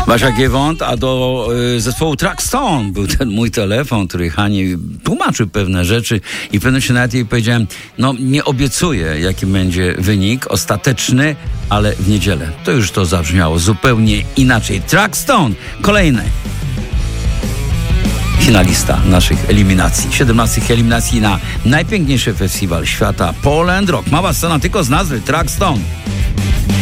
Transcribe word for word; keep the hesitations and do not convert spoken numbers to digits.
Basia Giewont, a do y, zespołu Trackstone był ten mój telefon, który Hani tłumaczył pewne rzeczy i w pewnym momencie nawet jej powiedziałem, no nie obiecuję, jaki będzie wynik ostateczny, ale w niedzielę. To już to zabrzmiało zupełnie inaczej. Trackstone, kolejny finalista naszych eliminacji. siedemnastych eliminacji na najpiękniejszy festiwal świata Poland Rock. Mała scena tylko z nazwy Trackstone.